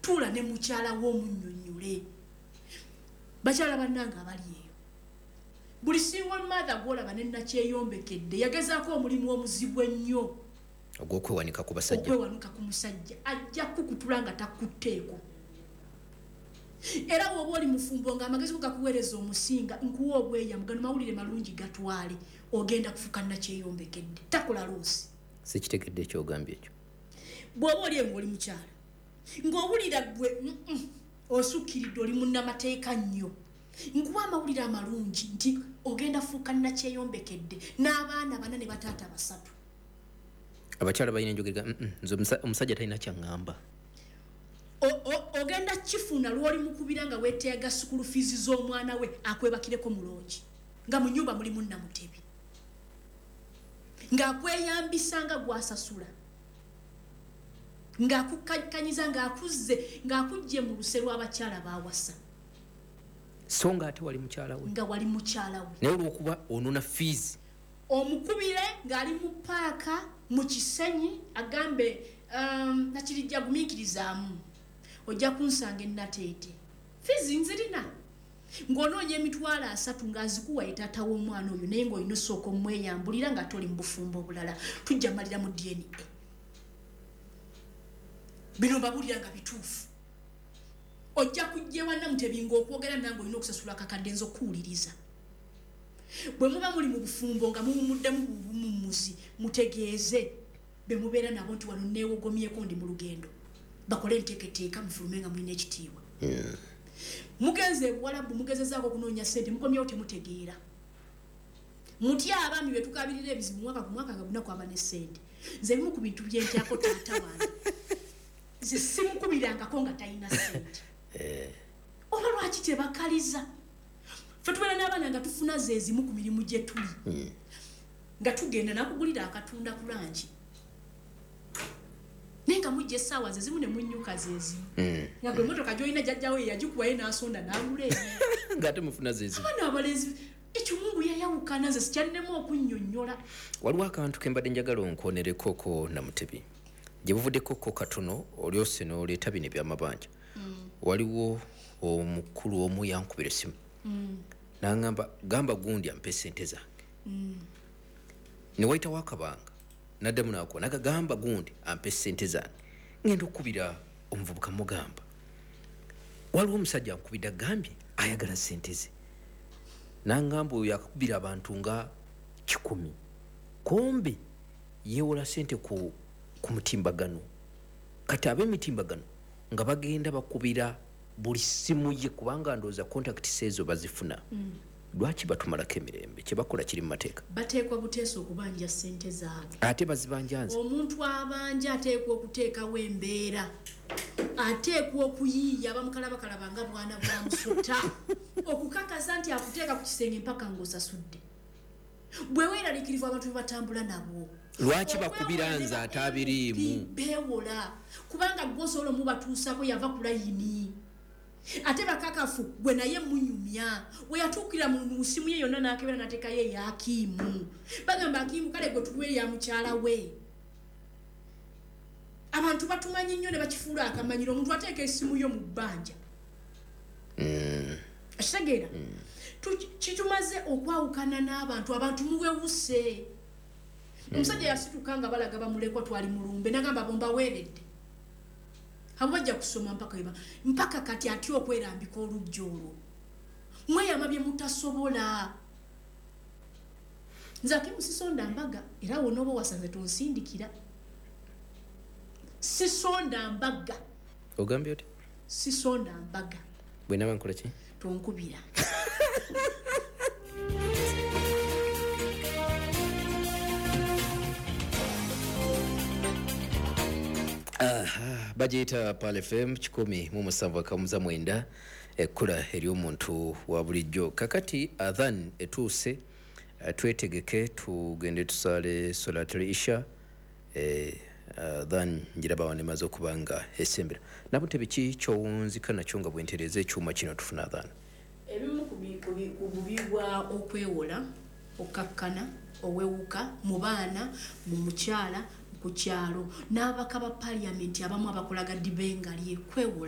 tula ne mukyala w'omunnyonnyole bakyala bannanga abali eyo buli single mother gwolaba ne nakyeyombekedde yagezaako omulimu omuzibu ennyo ogw'okwewanika ku basajja okwewanika ku musajja ajja kukutula nga takutteeko era woba oli mufumbo ng'amagezi go gakuweereza omusinga nkuwa obweyamu gano mawulire malungi gatwale ogenda kufuuka nakyeyombekedde takola loosi sikitegedde ekyogambye ekyo bw'oba oli ng'oli mukyala ng'owulira gwe osukkiridde oli munnamateeka nnyo nkuwa amawulire amalungi nti ogenda fuuka nakyeyombekedde n'abaana bana ne bataata basatu abakyala balina enjogera nze omusajja talina kyaŋŋamba ogenda kifuna lw'oli mukubira nga weeteega sukulu fiizi z'omwana we akwebakireko mulungi nga mu nnyumba mulimu namutebi ng'akweyambisa nga gwasasula ng'akukkanyiza ng'akuzze ng'akujje mu luse lw'abakyala baawasa so nga ate wali mukyala we nga wali mukyala we naye olw'okuba onona fiizi omukubire ng'ali mu paaka mu kisenyi agambe nakirijja gumiikirizaamu ojja kunsanga ennateete fiizi nzirina ng'onoonya emitwalo 3 ng'azikuwa etaata w'omwana oyo naye ng'olina osooka omweyambulira nga toli mu bufumbo obulala tujja malira mu DNA bino mbabulira nga bituufu ojja kujja ewa Namutebi ng'okwogera nange olina okusasula akakadde nza okuwuliriza bwe muba muli mu bufumbo nga mumuddemu bumumuzi mutegeeze be mubeera nabo nti wano neewogomyeko ndi mu lugendo bakole enteeketeeka mufulume nga mulina ekitiibwa mugenze ebuwalabu mugezezaako okunoonya ssente mukomyewo temutegeera mutya abaami be tukabirira ebizibu mwaka ku mwaka nga bunaku aba ne ssente nze bimu ku bintu byentyako taata wange nze simukubirangako nga talina ssente oba lwaki tebakaliza ffe tubeera n'abaana nga tufuna zeezimu ku mirimu gye tuli nga tugenda nakugulira akatunda ku langi naye nga mujja essaawa zezimu ne munnyuka zeezimu nga gwe emmotoka gy'olina jjajjawo yagikuwayo n'asonda n'agula eyo ng'ate mufuna zeezimu abaana abalezi ekyo Mungu yayawukana nze sikyalinamu okunnyonnyola waliwo akantu ke mbadde njagala onkonerekoko Namutebi gye buvuddekoko katono olyose n'oleeta bino ebyamabanja waliwo omukulu omu yankubira essimu n'aŋŋamba gamba gundi ampe ssente zange ne wayitawo akabanga naddamu naako nagagamba gundi ampe ssente zange ngenda okukubira omuvubuka mugamba waliwo omusajja ankubidde agambye ayagala ssente ze n'aŋŋamba oyo akakubira abantu nga 100 kombe yeewola ssente ku mutimbagano kati ab'emitimbagano nga bagenda bakubira buli simu ye kubanga ndooza contacts ezo bazifuna lwaki batumalako emirembe kyebakola kiri mu mateeka bateekwa buteesa okubanja ssente zaabwe ate bazibanja nze omuntu abanja ateekwa okuteekawo embeera ateekwa okuyiiya bamukalabakalaba nga bwana bwa musota okukakasa nti akuteeka ku kisenge mpaka ng'osasudde bwe weeraliikirivu abantu bebatambula nabo lwaki bakubira nze ate abiriimu beewola kubanga gwosobola omubatuusako yava ku layini ate bakakafu gwe naye munyumya we yatuukira mu simu ye yonna n'akebera n'ateekayo eyakiimu bagamba akiimu kale gwe tulwe ya mukyala we abantu batumanyi nnyo ne bakifuula akamanyiro omuntu ateeka essimu yo mu bbanja akitegeera kitumaze okwawukana n'abantu abantu muwewuse omusajja yasituka nga balaga bamulekwa twali mulumbe nagamba bombaweeredde abo bajja kusoma mpaka kati atya okwerambika olujja olwo mweyama bye mutasobola nze Akimu sisonda mbaga era wona oba wasanze tonsindikira sisonda mbaga ogambye oti sisonda mbaga bwe naba nkola ki tonkubira bagiyita Pal FM 107.9 ekkula ery'omuntu wa bulijjo kakati adhan etuuse twetegeke tugende tusaale solatri isha adhan njiraba wanemaze okuba nga esembera Namutebi ki kyowunzika nakyo nga bwentereza ekyuma kino tufuna adhan ebimu ku bubi bwa okwewola okakkana owewuka mu baana mu mukyala ku kyalo n'abaka ba parliament abamu abakolaga dibengali kwewola